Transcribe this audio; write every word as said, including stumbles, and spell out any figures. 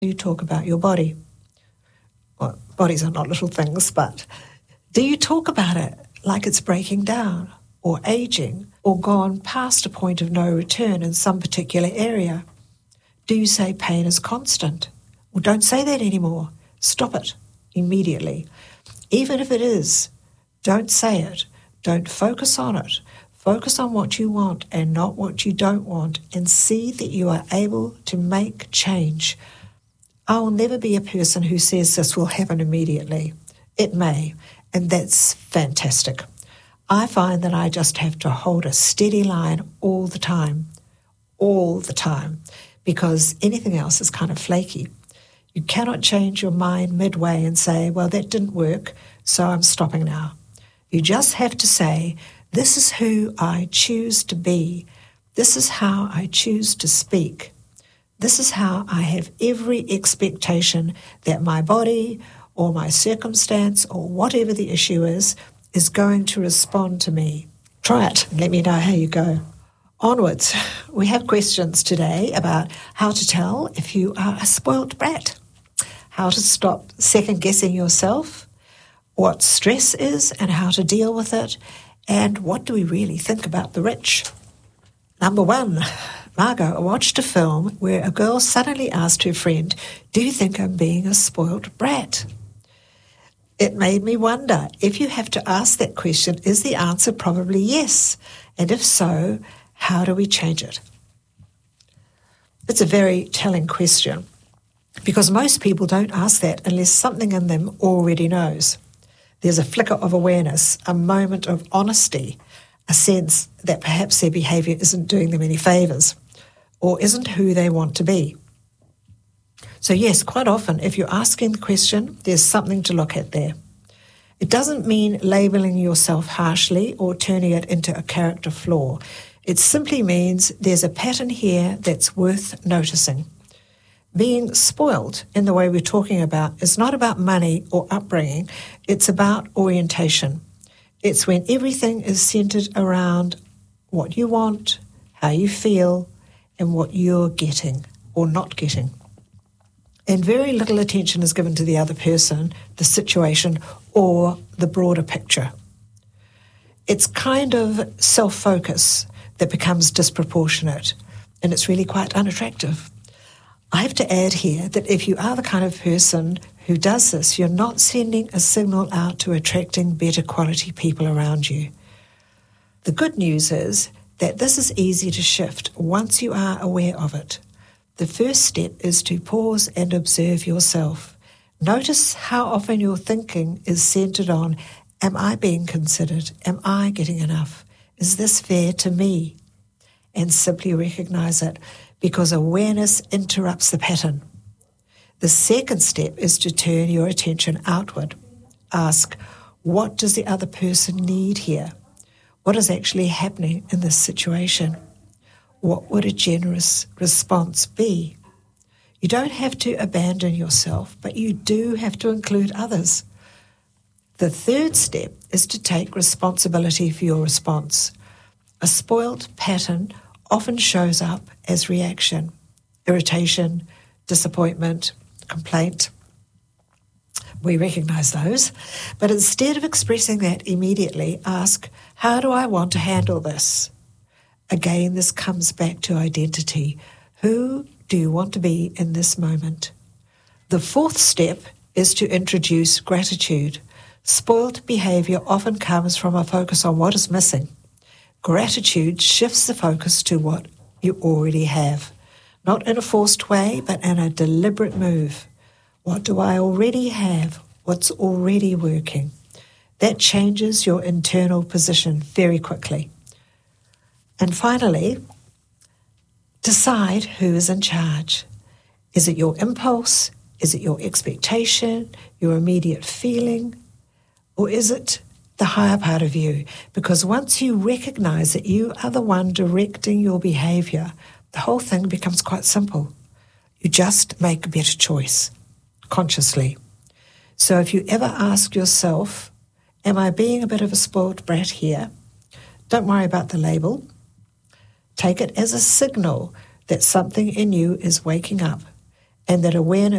you talk about your body? Well, bodies are not little things, but do you talk about it like it's breaking down or aging or gone past a point of no return in some particular area? Do you say pain is constant? Well, don't say that anymore. Stop it immediately. Even if it is, don't say it. Don't focus on it. Focus on what you want and not what you don't want, and see that you are able to make change. I will never be a person who says this will happen immediately. It may, and that's fantastic. I find that I just have to hold a steady line all the time, all the time, because anything else is kind of flaky. You cannot change your mind midway and say, well, that didn't work, so I'm stopping now. You just have to say, this is who I choose to be. This is how I choose to speak. This is how I have every expectation that my body or my circumstance or whatever the issue is, is going to respond to me. Try it and let me know how you go. Onwards, we have questions today about how to tell if you are a spoilt brat, how to stop second-guessing yourself, what stress is and how to deal with it, and what do we really think about the rich. Number one, Margot watched a film where a girl suddenly asked her friend, do you think I'm being a spoilt brat? It made me wonder, if you have to ask that question, is the answer probably yes? And if so, how do we change it? It's a very telling question, because most people don't ask that unless something in them already knows. There's a flicker of awareness, a moment of honesty, a sense that perhaps their behaviour isn't doing them any favours or isn't who they want to be. So yes, quite often, if you're asking the question, there's something to look at there. It doesn't mean labelling yourself harshly or turning it into a character flaw. It simply means there's a pattern here that's worth noticing. Being spoiled in the way we're talking about is not about money or upbringing, it's about orientation. It's when everything is centred around what you want, how you feel, and what you're getting or not getting. And very little attention is given to the other person, the situation, or the broader picture. It's kind of self-focus that becomes disproportionate, and it's really quite unattractive. I have to add here that if you are the kind of person who does this, you're not sending a signal out to attracting better quality people around you. The good news is that this is easy to shift once you are aware of it. The first step is to pause and observe yourself. Notice how often your thinking is centred on, am I being considered? Am I getting enough? Is this fair to me? And simply recognise it, because awareness interrupts the pattern. The second step is to turn your attention outward. Ask, what does the other person need here? What is actually happening in this situation? What would a generous response be? You don't have to abandon yourself, but you do have to include others. The third step is to take responsibility for your response. A spoilt pattern often shows up as reaction, irritation, disappointment, complaint. We recognise those, but instead of expressing that immediately, ask, how do I want to handle this? Again, this comes back to identity. Who do you want to be in this moment? The fourth step is to introduce gratitude. Spoilt behaviour often comes from a focus on what is missing. Gratitude shifts the focus to what you already have, not in a forced way, but in a deliberate move. What do I already have? What's already working? That changes your internal position very quickly. And finally, decide who is in charge. Is it your impulse? Is it your expectation, your immediate feeling? Or is it the higher part of you? Because once you recognise that you are the one directing your behaviour, the whole thing becomes quite simple. You just make a better choice, consciously. So if you ever ask yourself, am I being a bit of a spoiled brat here? Don't worry about the label. Take it as a signal that something in you is waking up and that awareness